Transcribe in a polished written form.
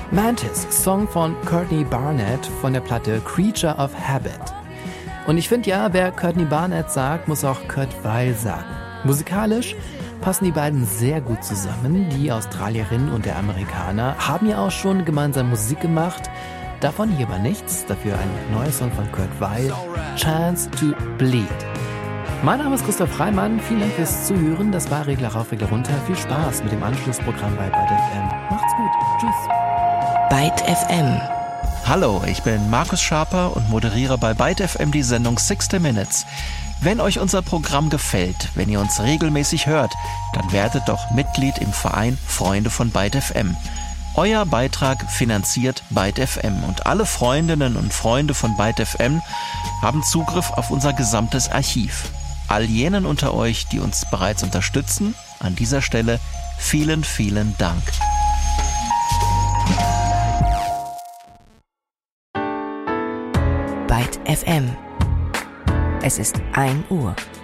Mantis, Song von Courtney Barnett von der Platte Creature of Habit. Und ich finde ja, wer Courtney Barnett sagt, muss auch Kurt Weill sagen. Musikalisch passen die beiden sehr gut zusammen. Die Australierin und der Amerikaner haben ja auch schon gemeinsam Musik gemacht. Davon hier aber nichts, dafür ein neuer Song von Kurt Weill, Chance to Bleed. Mein Name ist Christoph Reimann, vielen Dank fürs Zuhören. Das war Regler rauf, Regler runter. Viel Spaß mit dem Anschlussprogramm bei Byte FM. Macht's gut, tschüss. Byte FM. Hallo, ich bin Markus Schaper und moderiere bei Byte FM die Sendung 60 Minutes. Wenn euch unser Programm gefällt, wenn ihr uns regelmäßig hört, dann werdet doch Mitglied im Verein Freunde von Byte FM. Euer Beitrag finanziert Byte FM und alle Freundinnen und Freunde von Byte FM haben Zugriff auf unser gesamtes Archiv. All jenen unter euch, die uns bereits unterstützen, an dieser Stelle vielen, vielen Dank. Byte FM. Es ist 1 Uhr.